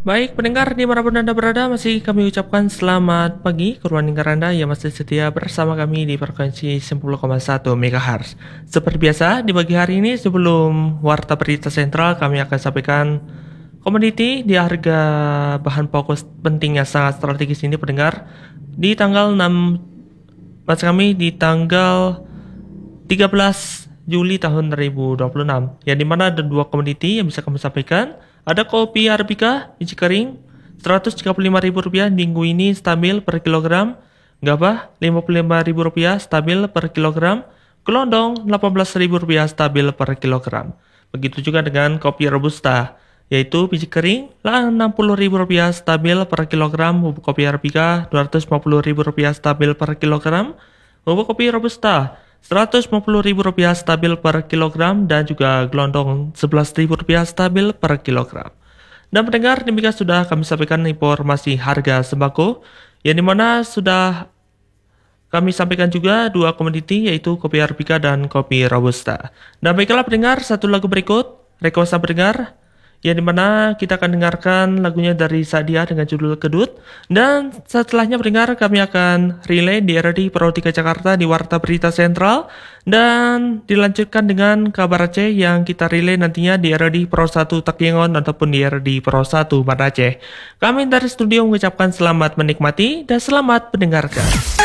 Baik pendengar dimanapun Anda berada, masih kami ucapkan selamat pagi ke ruang lingkar Anda yang masih setia bersama kami di frekuensi 10,1 MHz. Seperti biasa, di pagi hari ini sebelum Warta Berita Sentral, kami akan sampaikan komoditi di harga bahan pokok penting yang sangat strategis ini pendengar. Di tanggal 6, maksud kami di tanggal 13 Juli tahun 2026, yang dimana ada dua komoditi yang bisa kami sampaikan. Ada kopi Arabica biji kering Rp135.000 minggu ini stabil per kilogram. Gabah Rp55.000 stabil per kilogram. Gelondong Rp18.000 stabil per kilogram. Begitu juga dengan kopi Robusta, yaitu biji kering Rp60.000 stabil per kilogram. Bubuk kopi Arabica Rp250.000 stabil per kilogram. Bubuk kopi Robusta Rp150.000 stabil per kilogram, dan juga gelondong Rp11.000 stabil per kilogram. Dan pendengar, demikian sudah kami sampaikan informasi harga sembako, yang dimana sudah kami sampaikan juga dua komoditi, yaitu kopi Arabica dan kopi Robusta. Dan baiklah pendengar, satu lagu berikut request pendengar, yang dimana kita akan dengarkan lagunya dari Sadia dengan judul Kedut. Dan setelahnya pendengar, kami akan relay di RRI Pro 3 Jakarta di Warta Berita Sentral, dan dilanjutkan dengan kabar Aceh yang kita relay nantinya di RRI Pro 1 Takengon ataupun di RRI Pro 1 Banda Aceh. Kami dari studio mengucapkan selamat menikmati dan selamat mendengarkan.